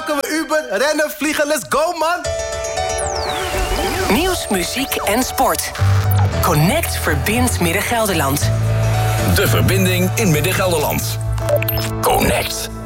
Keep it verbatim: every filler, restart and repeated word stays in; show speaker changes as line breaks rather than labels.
pakken we Uber, rennen, vliegen, let's go, man!
Nieuws, muziek en sport. Connect verbindt Midden-Gelderland.
De verbinding in Midden-Gelderland. Connect.